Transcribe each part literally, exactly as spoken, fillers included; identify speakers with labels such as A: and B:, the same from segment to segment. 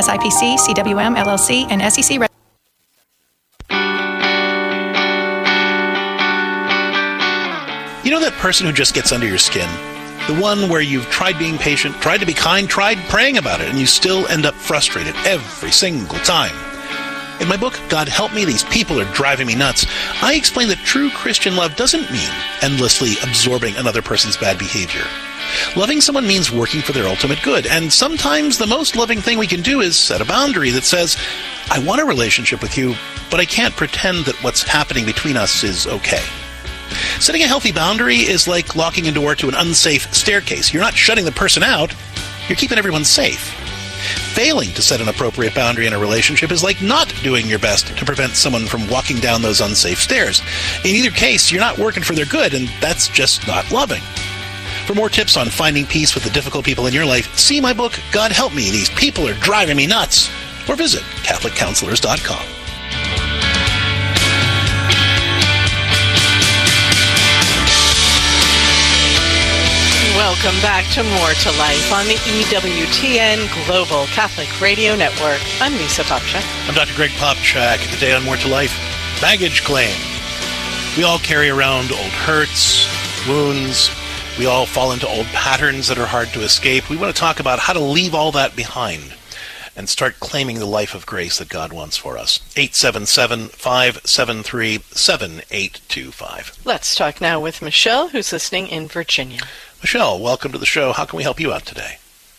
A: S I P C, C W M, L L C, and S E C.
B: You know that person who just gets under your skin? The one where you've tried being patient, tried to be kind, tried praying about it, and you still end up frustrated every single time. In my book, God Help Me, These People Are Driving Me Nuts, I explain that true Christian love doesn't mean endlessly absorbing another person's bad behavior. Loving someone means working for their ultimate good, and sometimes the most loving thing we can do is set a boundary that says, I want a relationship with you, but I can't pretend that what's happening between us is okay. Setting a healthy boundary is like locking a door to an unsafe staircase. You're not shutting the person out, you're keeping everyone safe. Failing to set an appropriate boundary in a relationship is like not doing your best to prevent someone from walking down those unsafe stairs. In either case, you're not working for their good, and that's just not loving. For more tips on finding peace with the difficult people in your life, see my book, God Help Me, These People Are Driving Me Nuts, or visit Catholic Counselors dot com.
C: Welcome back to More to Life on the E W T N Global Catholic Radio Network. I'm Lisa Popchak.
B: I'm Doctor Greg Popchak. Today on More to Life, baggage claim. We all carry around old hurts, wounds. We all fall into old patterns that are hard to escape. We want to talk about how to leave all that behind and start claiming the life of grace that God wants for us. eight seven seven, five seven three, seven eight two five.
C: Let's talk now with Michelle, who's listening in Virginia.
B: Michelle, welcome to the show. How can we help you out today?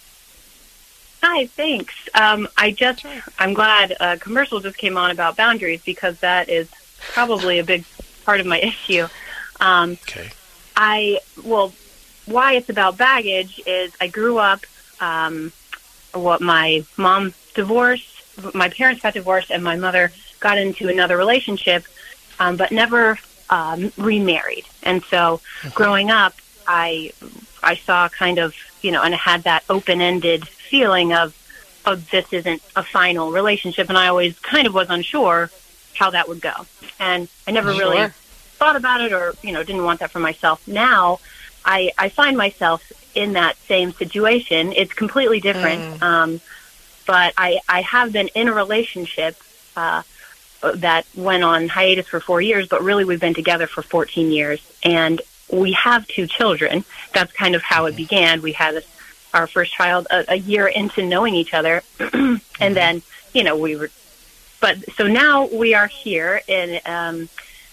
D: Hi, thanks. Um, I just, I'm glad a commercial just came on about boundaries because that is probably a big part of my issue. Um,
B: okay.
D: I, well, why it's about baggage is I grew up, um, what my mom divorced, my parents got divorced, and my mother got into another relationship, um, but never um, remarried. And so growing up, I I saw kind of, you know, and I had that open-ended feeling of, oh, this isn't a final relationship, and I always kind of was unsure how that would go. And I never
C: Sure.
D: really thought about it or, you know, didn't want that for myself. Now, I, I find myself in that same situation. It's completely different,
C: Mm.
D: um, but I, I have been in a relationship uh, that went on hiatus for four years, but really we've been together for fourteen years, and we have two children. That's kind of how it began. We had a, our first child a, a year into knowing each other, and then, you know, we were, but so now we are here in, um,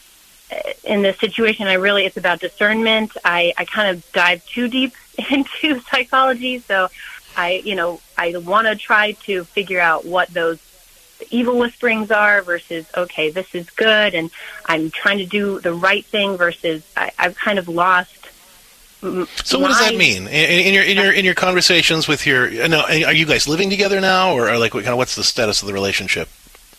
D: in this situation. I really, it's about discernment. I, I kind of dive too deep into psychology, so I, you know, I want to try to figure out what those evil whisperings are versus, okay, this is good, and I'm trying to do the right thing versus I, I've kind of lost.
B: So what does that mean in, in your in your in your conversations with your? No, are you guys living together now, or, or like what kind of what's the status of the relationship?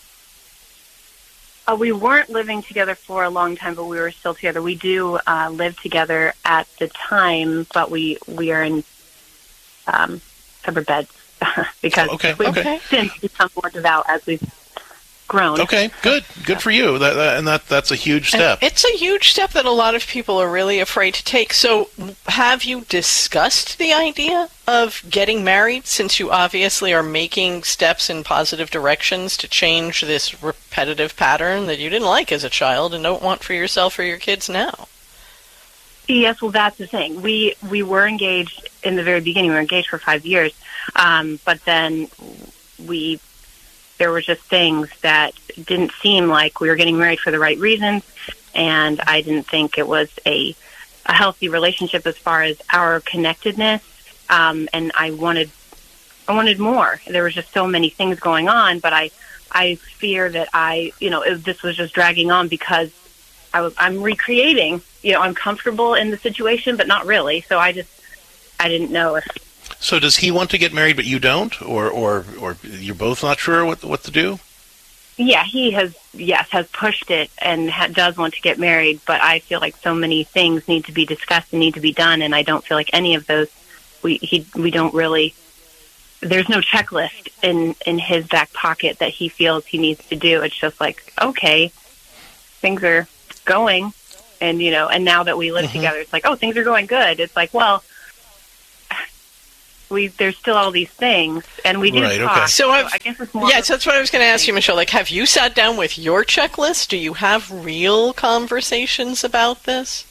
D: Uh, we weren't living together for a long time, but we were still together. We do uh, live together at the time, but we we are in um, separate beds. because
B: okay,
D: we've
B: okay.
D: since become more devout as we've grown.
B: Okay, good. Good for you. That, that, and that that's a huge step.
C: And it's a huge step that a lot of people are really afraid to take. So have you discussed the idea of getting married, since you obviously are making steps in positive directions to change this repetitive pattern that you didn't like as a child and don't want for yourself or your kids now?
D: Yes, well, that's the thing. We we were engaged in the very beginning. We were engaged for five years, um, but then we there were just things that didn't seem like we were getting married for the right reasons, and I didn't think it was a a healthy relationship as far as our connectedness. Um, and I wanted I wanted more. There was just so many things going on, but I I fear that I you know it, this was just dragging on because I was I'm recreating. You know, I'm comfortable in the situation, but not really. So I just, I didn't know if.
B: So does he want to get married, but you don't, or or or you're both not sure what what to do?
D: Yeah, he has. Yes, has pushed it and ha- does want to get married, but I feel like so many things need to be discussed and need to be done, and I don't feel like any of those. We he we don't really. There's no checklist in in his back pocket that he feels he needs to do. It's just like, okay, things are going. And, you know, and now that we live mm-hmm. together, it's like, oh, things are going good. It's like, well, we there's still all these things, and we do
B: Right,
D: talk.
B: okay.
C: So
D: So
C: I've-
D: I guess it's more.
C: Yeah, so that's what I was going to ask you, Michelle. Like, have you sat down with your checklist? Do you have real conversations about this?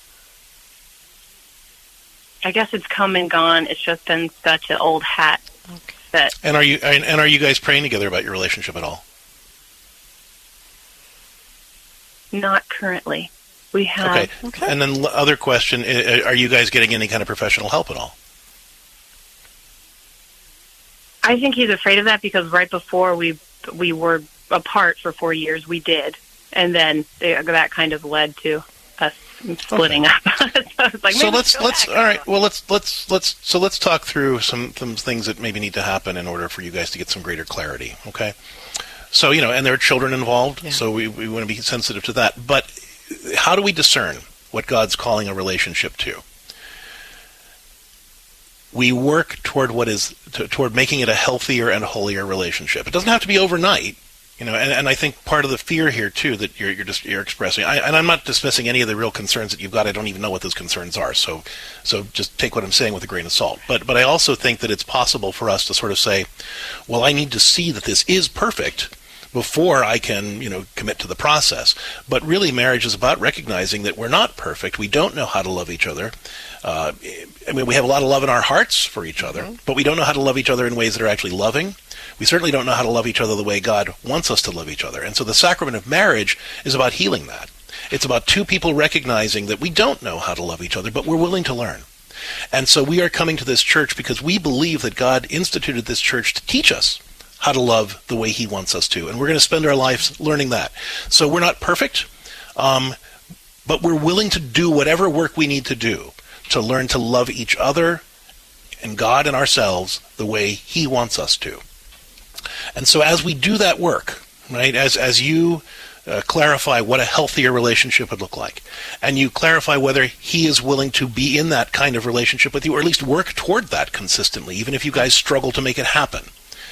D: I guess it's come and gone. It's just been such an old hat
C: Okay.
D: that
B: And are you and, and are you guys praying together about your relationship at all?
D: not currently. We have.
B: Okay.
C: Okay.
B: And then l- other question, i- are you guys getting any kind of professional help at all?
D: I think he's afraid of that because right before we we were apart for four years, we did, and then they, that kind of led to us splitting up. so it's like,
B: So
D: maybe
B: let's
D: go
B: let's
D: back.
B: all right. Well, let's let's let's so let's talk through some some things that maybe need to happen in order for you guys to get some greater clarity. Okay. So you know, and there are children involved,
C: Yeah.
B: so we we want to be sensitive to that. But how do we discern what God's calling a relationship to? We work toward what is to, toward making it a healthier and holier relationship. It doesn't have to be overnight. You know, and, and I think part of the fear here too that you're you're just you're expressing, I, and I'm not dismissing any of the real concerns that you've got. I don't even know what those concerns are. So, so just take what I'm saying with a grain of salt. But but I also think that it's possible for us to sort of say, well, I need to see that this is perfect before I can, you know, commit to the process. But really, marriage is about recognizing that we're not perfect. We don't know how to love each other. Uh, I mean, we have a lot of love in our hearts for each other,
C: Mm-hmm.
B: but we don't know how to love each other in ways that are actually loving. We certainly don't know how to love each other the way God wants us to love each other. And so the sacrament of marriage is about healing that. It's about two people recognizing that we don't know how to love each other, but we're willing to learn. And so we are coming to this church because we believe that God instituted this church to teach us how to love the way he wants us to. And we're going to spend our lives learning that. So we're not perfect, um, but we're willing to do whatever work we need to do to learn to love each other and God and ourselves the way he wants us to. And so as we do that work, right, as as you uh, clarify what a healthier relationship would look like, and you clarify whether he is willing to be in that kind of relationship with you, or at least work toward that consistently, even if you guys struggle to make it happen,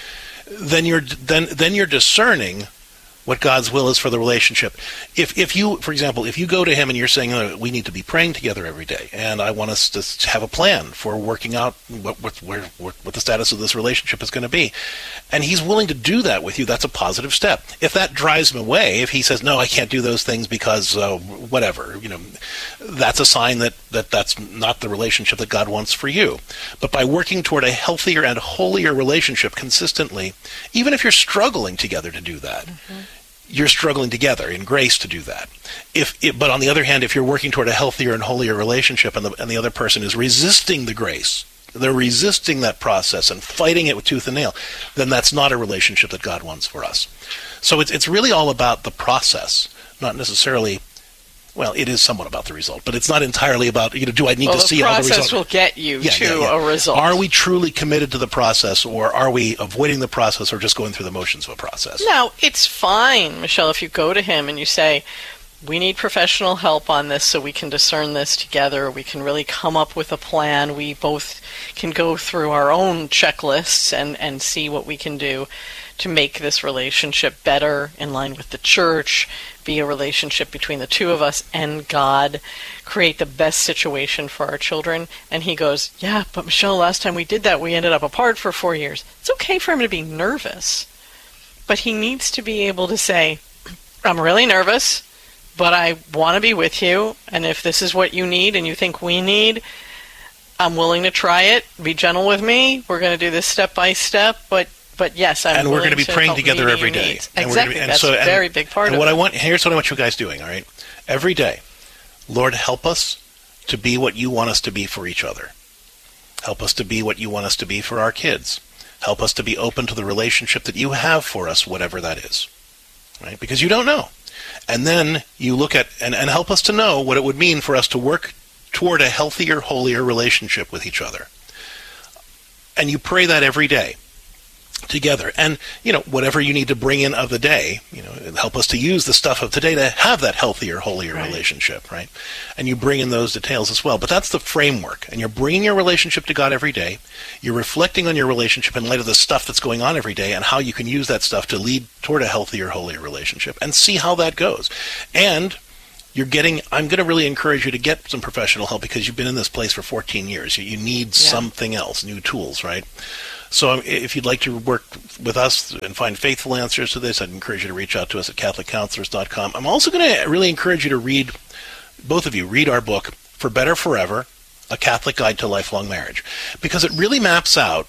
B: then you're then then you're discerning what God's will is for the relationship. If if you, for example, if you go to him and you're saying, oh, we need to be praying together every day, and I want us to have a plan for working out what what, where, what the status of this relationship is going to be, and he's willing to do that with you, that's a positive step. If that drives him away, if he says, no, I can't do those things because uh, whatever, you know, that's a sign that, that that's not the relationship that God wants for you. But by working toward a healthier and holier relationship consistently, even if you're struggling together to do that, mm-hmm. you're struggling together in grace to do that. If, it, but on the other hand, if you're working toward a healthier and holier relationship and the, and the other person is resisting the grace, they're resisting that process and fighting it with tooth and nail, then that's not a relationship that God wants for us. So it's it's really all about the process, not necessarily, well, it is somewhat about the result, but it's not entirely about, you know, do I need
C: well,
B: to see all the
C: process
B: results?
C: will get you
B: Yeah,
C: to
B: yeah, yeah.
C: a result.
B: Are we truly committed to the process, or are we avoiding the process or just going through the motions of a process?
C: Now, it's fine, Michelle, if you go to him and you say, we need professional help on this so we can discern this together. We can really come up with a plan. We both can go through our own checklists and, and see what we can do to make this relationship better, in line with the church, be a relationship between the two of us and God, create the best situation for our children. And he goes, yeah, but Michelle, last time we did that, we ended up apart for four years. It's okay for him to be nervous, but he needs to be able to say, I'm really nervous, but I want to be with you, and if this is what you need and you think we need, I'm willing to try it. Be gentle with me. We're going to do this step by step, but But yes, I'm
B: and we're
C: going
B: to be
C: to
B: praying
C: help
B: together
C: meet
B: every
C: your
B: day.
C: needs.
B: And we're
C: Exactly,
B: gonna be- and
C: that's
B: so-
C: a
B: and-
C: very big part
B: and
C: of
B: what
C: it.
B: I want, here's what I want you guys doing. All right, every day, Lord, help us to be what you want us to be for each other. Help us to be what you want us to be for our kids. Help us to be open to the relationship that you have for us, whatever that is. Right? Because you don't know. And then you look at, and, and help us to know what it would mean for us to work toward a healthier, holier relationship with each other. And you pray that every day together. And, you know, whatever you need to bring in of the day, you know, help us to use the stuff of today to have that healthier, holier
C: Right.
B: relationship, right? And you bring in those details as well. But that's the framework. And you're bringing your relationship to God every day. You're reflecting on your relationship in light of the stuff that's going on every day and how you can use that stuff to lead toward a healthier, holier relationship and see how that goes. And you're getting, I'm going to really encourage you to get some professional help because you've been in this place for fourteen years. You, you need yeah. something else, new tools, right? So um, if you'd like to work with us and find faithful answers to this, I'd encourage you to reach out to us at catholic counselors dot com. I'm also going to really encourage you to read, both of you, read our book, For Better Forever, A Catholic Guide to Lifelong Marriage, because it really maps out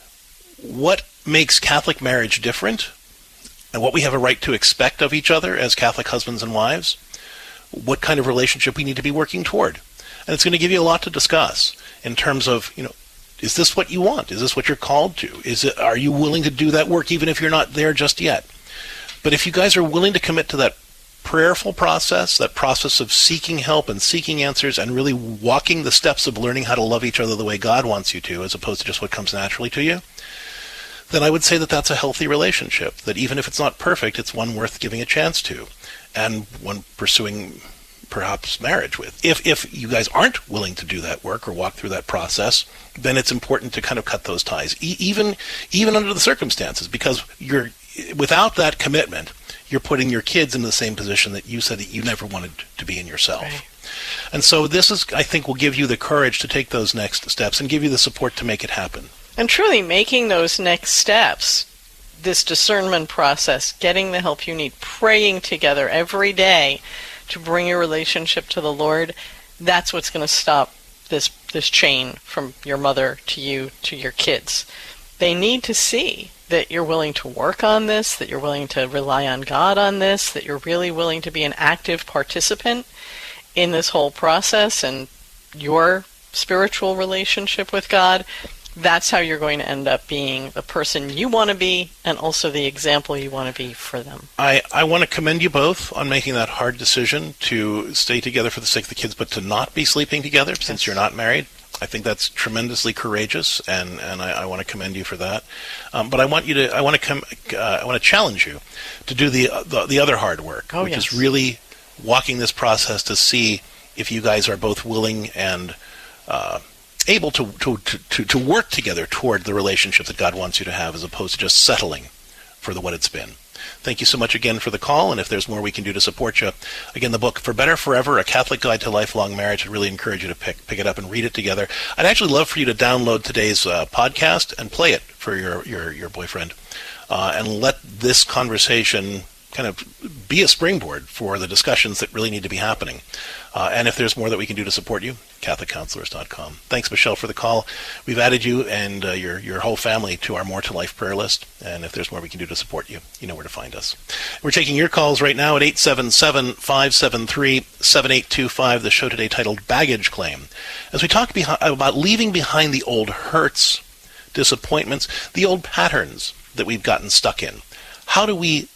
B: what makes Catholic marriage different and what we have a right to expect of each other as Catholic husbands and wives, what kind of relationship we need to be working toward. And it's going to give you a lot to discuss in terms of, you know, is this what you want? Is this what you're called to? Is it, are you willing to do that work even if you're not there just yet? But if you guys are willing to commit to that prayerful process, that process of seeking help and seeking answers and really walking the steps of learning how to love each other the way God wants you to, as opposed to just what comes naturally to you, then I would say that that's a healthy relationship, that even if it's not perfect, it's one worth giving a chance to, and one pursuing perhaps marriage with. If if you guys aren't willing to do that work or walk through that process, then it's important to kind of cut those ties, e- even even under the circumstances, because you're without that commitment, you're putting your kids in the same position that you said that you never wanted to be in yourself.
C: Right.
B: And so this is, I think, will give you the courage to take those next steps and give you the support to make it happen.
C: And truly making those next steps, this discernment process, getting the help you need, praying together every day to bring your relationship to the Lord, that's what's going to stop this this chain from your mother to you to your kids. They need to see that you're willing to work on this, that you're willing to rely on God on this, that you're really willing to be an active participant in this whole process and your spiritual relationship with God. That's how you're going to end up being the person you want to be and also the example you want to be for them.
B: I, I want to commend you both on making that hard decision to stay together for the sake of the kids, but to not be sleeping together since you're not married. I think that's tremendously courageous, and, and I, I want to commend you for that. Um, but I want you to I want to com- uh, I want to challenge you to do the the, the other hard work,
C: oh,
B: which
C: yes.
B: is really walking this process to see if you guys are both willing and uh, able to, to, to, to work together toward the relationship that God wants you to have, as opposed to just settling for the what it's been. Thank you so much again for the call, and if there's more we can do to support you, again, the book, For Better Forever, A Catholic Guide to Lifelong Marriage, I'd really encourage you to pick pick it up and read it together. I'd actually love for you to download today's uh, podcast and play it for your, your, your boyfriend, uh, and let this conversation kind of be a springboard for the discussions that really need to be happening. Uh, and if there's more that we can do to support you, catholic counselors dot com. Thanks, Michelle, for the call. We've added you and uh, your your whole family to our More to Life prayer list. And if there's more we can do to support you, you know where to find us. We're taking your calls right now at eight seven seven, five seven three, seven eight two five, the show today titled Baggage Claim. As we talk behi- about leaving behind the old hurts, disappointments, the old patterns that we've gotten stuck in. How do we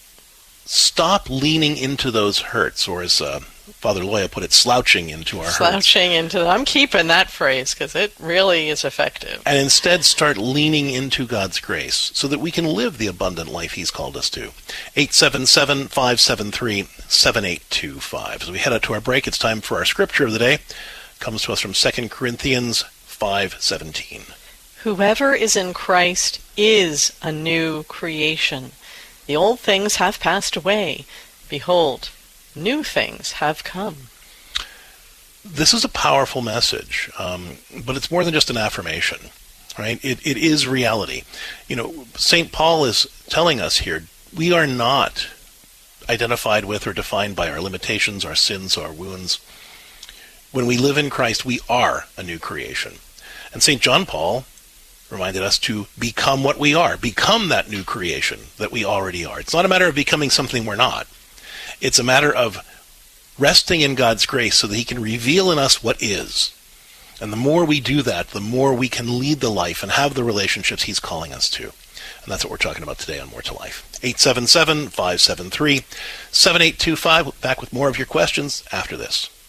B: stop leaning into those hurts, or as uh, Father Loya put it, slouching into our
C: slouching
B: hurts?
C: Slouching into them. I'm keeping that phrase because it really is effective.
B: And instead start leaning into God's grace so that we can live the abundant life He's called us to. eight seven seven, five seven three, seven eight two five. As we head out to our break, it's time for our scripture of the day. It comes to us from Second Corinthians five seventeen.
C: Whoever is in Christ is a new creation. The old things have passed away. Behold, new things have come.
B: This is a powerful message, um, but it's more than just an affirmation, right? It, it is reality. You know, Saint Paul is telling us here, we are not identified with or defined by our limitations, our sins, our wounds. When we live in Christ, we are a new creation. And Saint John Paul reminded us to become what we are, become that new creation that we already are. It's not a matter of becoming something we're not. It's a matter of resting in God's grace so that He can reveal in us what is. And the more we do that, the more we can lead the life and have the relationships He's calling us to. And that's what we're talking about today on More to Life. eight seven seven, five seven three, seven eight two five. Back with more of your questions after this.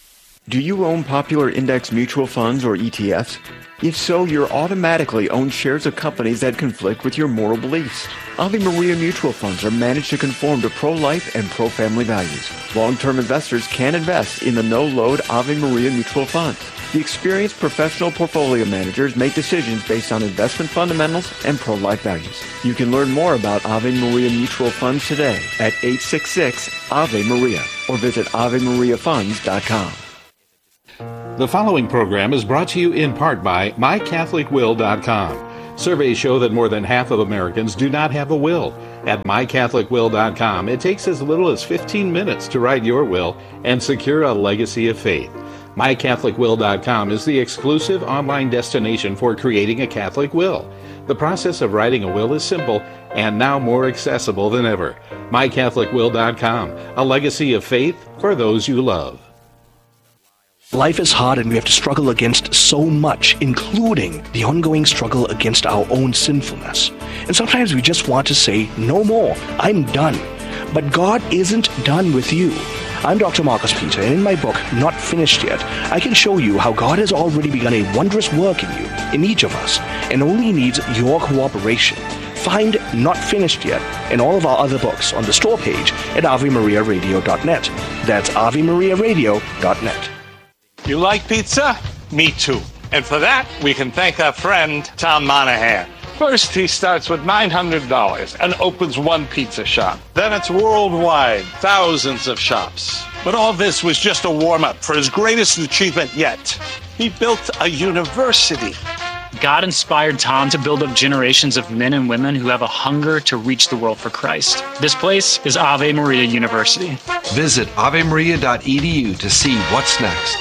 E: Do you own popular index mutual funds or E T Fs? If so, you're automatically own shares of companies that conflict with your moral beliefs. Ave Maria mutual funds are managed to conform to pro-life and pro-family values. Long-term investors can invest in the no-load Ave Maria mutual funds. The experienced professional portfolio managers make decisions based on investment fundamentals and pro-life values. You can learn more about Ave Maria mutual funds today at eight six six Ave Maria or visit ave maria funds dot com.
F: The following program is brought to you in part by my catholic will dot com. Surveys show that more than half of Americans do not have a will. At my catholic will dot com, it takes as little as fifteen minutes to write your will and secure a legacy of faith. my catholic will dot com is the exclusive online destination for creating a Catholic will. The process of writing a will is simple and now more accessible than ever. my catholic will dot com, a legacy of faith for those you love.
G: Life is hard and we have to struggle against so much, including the ongoing struggle against our own sinfulness. And sometimes we just want to say, no more, I'm done. But God isn't done with you. I'm Doctor Marcus Peter, and in my book, Not Finished Yet, I can show you how God has already begun a wondrous work in you, in each of us, and only needs your cooperation. Find Not Finished Yet and all of our other books on the store page at ave maria radio dot net. That's ave maria radio dot net.
H: You like pizza? Me too. And for that, we can thank our friend, Tom Monahan. First, he starts with nine hundred dollars and opens one pizza shop. Then it's worldwide, thousands of shops. But all this was just a warm-up for his greatest achievement yet. He built a university.
I: God inspired Tom to build up generations of men and women who have a hunger to reach the world for Christ. This place is Ave Maria University.
J: Visit ave maria dot e d u to see what's next.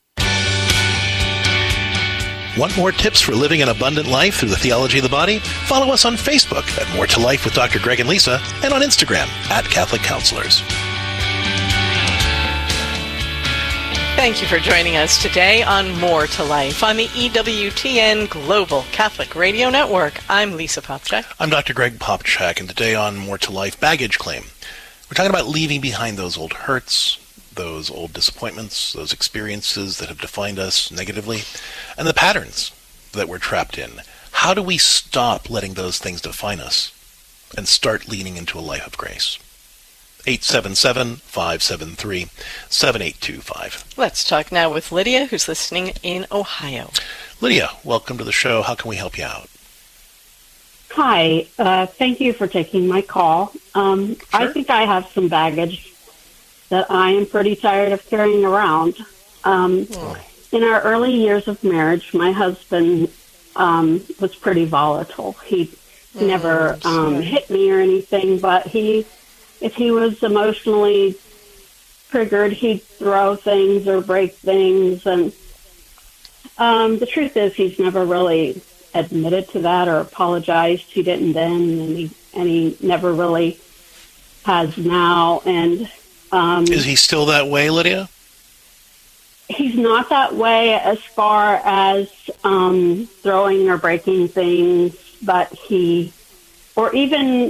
B: Want more tips for living an abundant life through the theology of the body? Follow us on Facebook at More to Life with Doctor Greg and Lisa, and on Instagram at Catholic Counselors.
C: Thank you for joining us today on More to Life on the E W T N Global Catholic Radio Network. I'm Lisa Popchak.
B: I'm Doctor Greg Popchak, and today on More to Life, baggage claim. We're talking about leaving behind those old hurts, those old disappointments, those experiences that have defined us negatively, and the patterns that we're trapped in. How do we stop letting those things define us and start leaning into a life of grace? eight seven seven, five seven three, seven eight two five.
C: Let's talk now with Lydia, who's listening in Ohio.
B: Lydia, welcome to the show. How can we help you out?
K: Hi. Uh, thank you for taking my call. Um, sure. I think I have some baggage that I am pretty tired of carrying around. Um, oh. In our early years of marriage, my husband um, was pretty volatile. He oh, never um, hit me or anything, but he, if he was emotionally triggered, he'd throw things or break things. And um, the truth is, he's never really admitted to that or apologized. He didn't then, and he, and he never really has now. And Um,
B: Is he still that way, Lydia?
K: He's not that way as far as um, throwing or breaking things, but he, or even,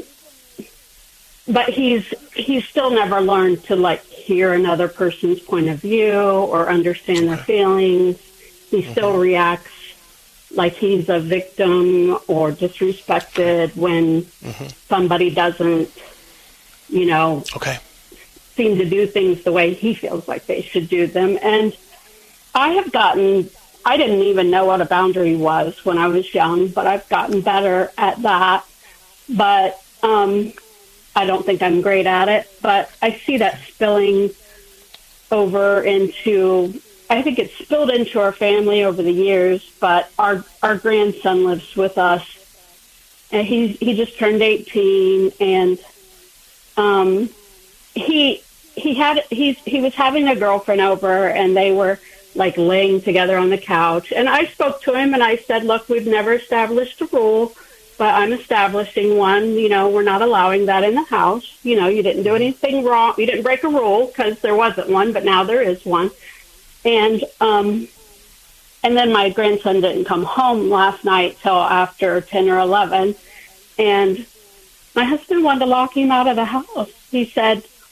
K: but he's he's still never learned to like hear another person's point of view or understand okay. their feelings. He mm-hmm. still reacts like he's a victim or disrespected when mm-hmm. somebody doesn't, you know.
B: Okay.
K: seem to do things the way he feels like they should do them. And I have gotten, I didn't even know what a boundary was when I was young, but I've gotten better at that. But um, I don't think I'm great at it. But I see that spilling over into, I think it's spilled into our family over the years, but our, our grandson lives with us. And he, he just turned eighteen, and um, he he had he's he was having a girlfriend over, and they were like laying together on the couch. And I spoke to him and I said, "Look, we've never established a rule, but I'm establishing one. You know, we're not allowing that in the house. You know, you didn't do anything wrong. You didn't break a rule because there wasn't one, but now there is one." And um, and then my grandson didn't come home last night till after ten or eleven, and my husband wanted to lock him out of the house. He said,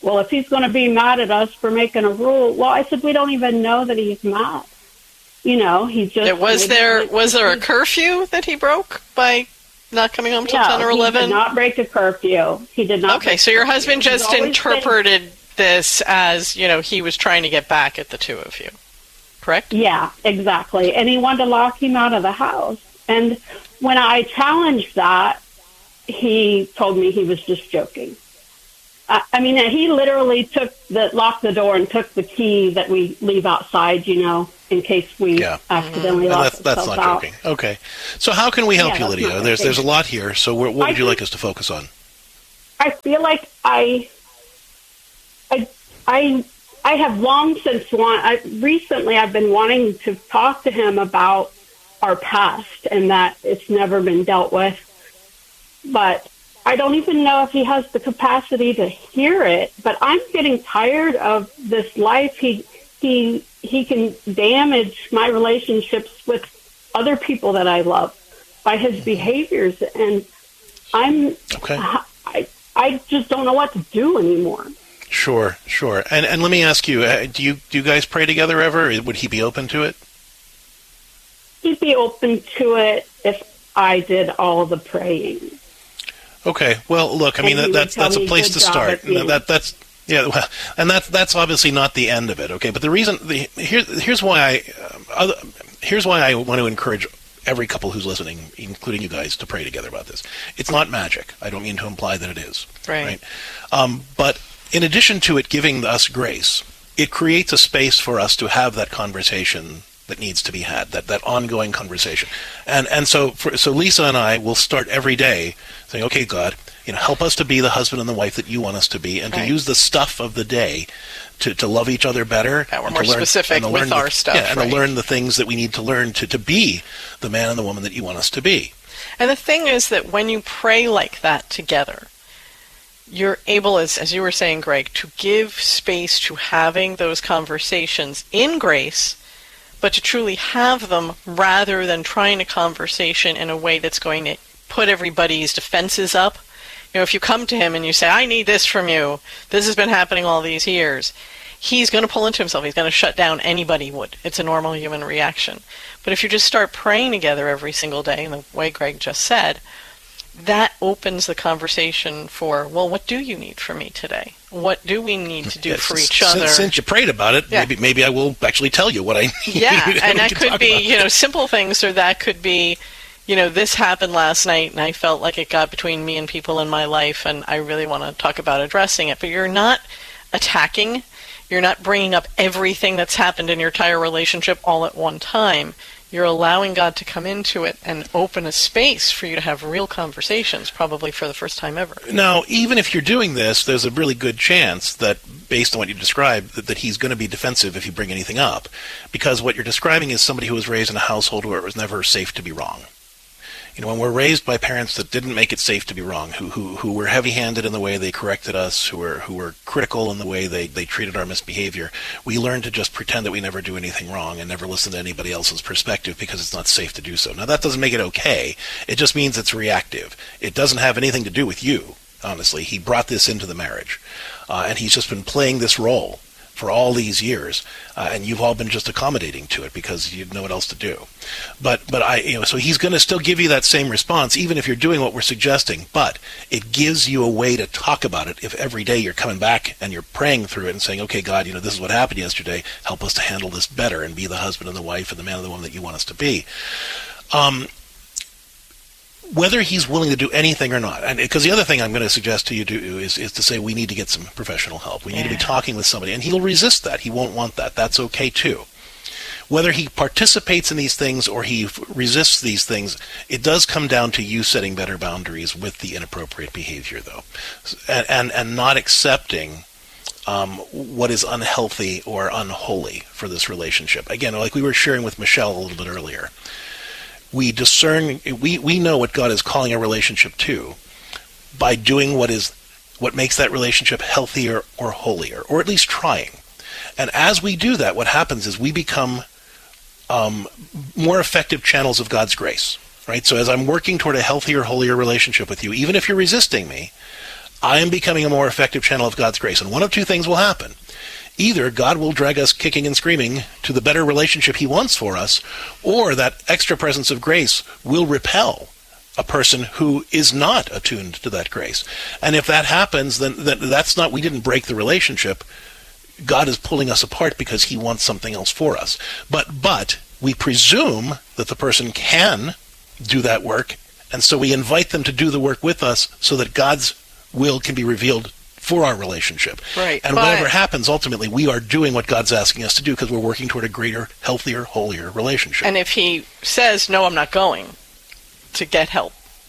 K: well, if he's going to be mad at us for making a rule, well, I said, we don't even know that he's mad. You know, he just...
C: It was there was there a curfew that he broke by not coming home till
K: no,
C: ten or eleven?
K: he did not break a curfew. He did not.
C: Okay, so your husband just
K: He's
C: interpreted
K: been,
C: this as, you know, he was trying to get back at the two of you, correct?
K: Yeah, exactly. And he wanted to lock him out of the house. And when I challenged that, he told me he was just joking. I, I mean, he literally took the locked the door and took the key that we leave outside, you know, in case we
B: yeah.
K: accidentally
B: mm-hmm.
K: lock
B: that's, that's not
K: out.
B: joking. Okay. So how can we help
K: yeah,
B: you, Lydia? There's there's a lot here. So what would
K: I
B: you
K: think,
B: like us to focus on?
K: I feel like I, I, I, I have long since want. I recently I've been wanting to talk to him about our past and that it's never been dealt with, but I don't even know if he has the capacity to hear it. But I'm getting tired of this life. He he he can damage my relationships with other people that I love by his behaviors, and I'm
B: okay.
K: I I just don't know what to do anymore.
B: Sure, sure. And and let me ask you: uh, Do you do you guys pray together ever? Would he be open to it?
K: He'd be open to it if I did all the praying.
B: Okay. Well, look. I mean, that, that's that's a place to start. That that's yeah. Well, and that's that's obviously not the end of it. Okay. But the reason the here here's why I uh, here's why I want to encourage every couple who's listening, including you guys, to pray together about this. It's not magic. I don't mean to imply that it is.
C: Right.
B: Right. Um, but in addition to it giving us grace, it creates a space for us to have that conversation that needs to be had, that, that ongoing conversation. And and so for, so Lisa and I will start every day saying, okay, God, you know, help us to be the husband and the wife that you want us to be, and
C: right.
B: to use the stuff of the day to, to love each other better.
C: Yeah, we're
B: and
C: more
B: to learn,
C: specific
B: and to
C: with
B: learn
C: our
B: the,
C: stuff.
B: Yeah, and
C: right.
B: to learn the things that we need to learn to, to be the man and the woman that you want us to be.
C: And the thing is that when you pray like that together, you're able, as, as you were saying, Greg, to give space to having those conversations in grace, but to truly have them rather than trying a conversation in a way that's going to put everybody's defenses up. You know, if you come to him and you say, I need this from you, this has been happening all these years, he's going to pull into himself. He's going to shut down. Anybody would. It's a normal human reaction. But if you just start praying together every single day, in the way Greg just said, that opens the conversation for, well, what do you need from me today? What do we need to do
B: yes,
C: for each
B: since,
C: other?
B: Since you prayed about it, yeah. maybe maybe I will actually tell you what I need.
C: Yeah, and that could be,
B: about.
C: you know, simple things, or that could be, you know, this happened last night, and I felt like it got between me and people in my life, and I really want to talk about addressing it. But you're not attacking. You're not bringing up everything that's happened in your entire relationship all at one time. You're allowing God to come into it and open a space for you to have real conversations, probably for the first time ever.
B: Now, even if you're doing this, there's a really good chance that, based on what you described, that, that he's going to be defensive if you bring anything up. Because what you're describing is somebody who was raised in a household where it was never safe to be wrong. You know, when we're raised by parents that didn't make it safe to be wrong, who who who were heavy-handed in the way they corrected us, who were who were critical in the way they, they treated our misbehavior, we learn to just pretend that we never do anything wrong and never listen to anybody else's perspective because it's not safe to do so. Now, that doesn't make it okay. It just means it's reactive. It doesn't have anything to do with you, honestly. He brought this into the marriage, uh, and he's just been playing this role for all these years, uh, and you've all been just accommodating to it because you didn't know what else to do. But but I you know so he's going to still give you that same response even if you're doing what we're suggesting. But it gives you a way to talk about it if every day you're coming back and you're praying through it and saying, okay, God, you know this is what happened yesterday. Help us to handle this better and be the husband and the wife and the man and the woman that you want us to be. Um. Whether he's willing to do anything or not, and because the other thing I'm going to suggest to you do is, is to say we need to get some professional help. We need yeah. to be talking with somebody, and he'll resist that. He won't want that. That's okay too. Whether he participates in these things or he resists these things, it does come down to you setting better boundaries with the inappropriate behavior, though, and and, and not accepting um, what is unhealthy or unholy for this relationship. Again, like we were sharing with Michelle a little bit earlier. We discern, we, we know what God is calling a relationship to by doing what is what makes that relationship healthier or holier, or at least trying. And as we do that, what happens is we become um, more effective channels of God's grace, right? So as I'm working toward a healthier, holier relationship with you, even if you're resisting me, I am becoming a more effective channel of God's grace. And one of two things will happen. Either God will drag us kicking and screaming to the better relationship he wants for us, or that extra presence of grace will repel a person who is not attuned to that grace. And if that happens, then, then that's not, we didn't break the relationship. God is pulling us apart because he wants something else for us. But, but we presume that the person can do that work, and so we invite them to do the work with us so that God's will can be revealed for our relationship.
C: Right.
B: And
C: but,
B: whatever happens, ultimately, we are doing what God's asking us to do because we're working toward a greater, healthier, holier relationship.
C: And if he says, no, I'm not going to get help,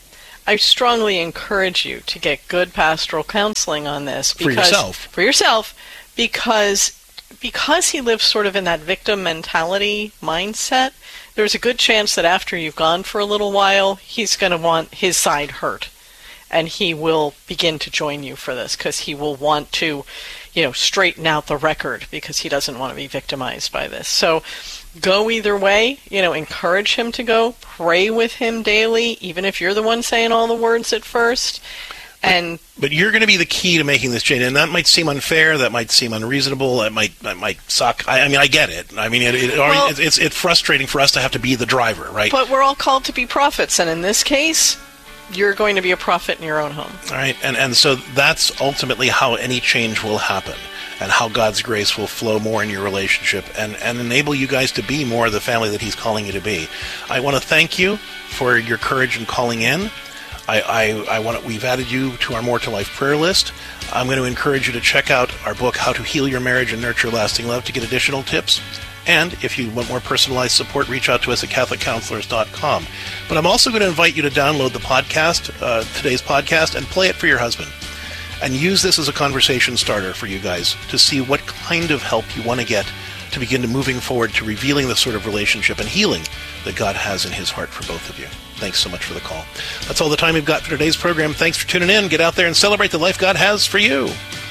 C: I strongly encourage you to get good pastoral counseling on this. Because,
B: for yourself.
C: For yourself, because, because he lives sort of in that victim mentality mindset, there's a good chance that after you've gone for a little while, he's going to want his side hurt. And he will begin to join you for this because he will want to, you know, straighten out the record because he doesn't want to be victimized by this. So go either way, you know, encourage him to go, pray with him daily, even if you're the one saying all the words at first. And
B: But, but you're going to be the key to making this change, and that might seem unfair, that might seem unreasonable, that might that might suck. I, I mean, I get it. I mean, it, it,
C: well,
B: it's, it's it's frustrating for us to have to be the driver, right?
C: But we're all called to be prophets, and in this case, you're going to be a prophet in your own home.
B: All right, and, and so that's ultimately how any change will happen, and how God's grace will flow more in your relationship and, and enable you guys to be more the family that he's calling you to be. I want to thank you for your courage in calling in. I, I, I want to, we've added you to our More to Life prayer list. I'm going to encourage you to check out our book, How to Heal Your Marriage and Nurture Lasting Love, to get additional tips. And if you want more personalized support, reach out to us at catholic counselors dot com. But I'm also going to invite you to download the podcast, uh, today's podcast, and play it for your husband. And use this as a conversation starter for you guys to see what kind of help you want to get to begin to moving forward to revealing the sort of relationship and healing that God has in his heart for both of you. Thanks so much for the call. That's all the time we've got for today's program. Thanks for tuning in. Get out there and celebrate the life God has for you.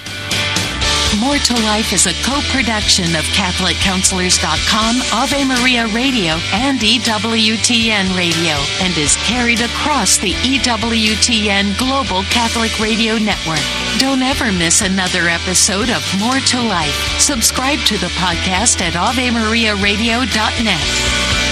L: More to Life is a co-production of catholic counselors dot com, Ave Maria Radio, and E W T N Radio, and is carried across the E W T N Global Catholic Radio Network. Don't ever miss another episode of More to Life. Subscribe to the podcast at ave maria radio dot net.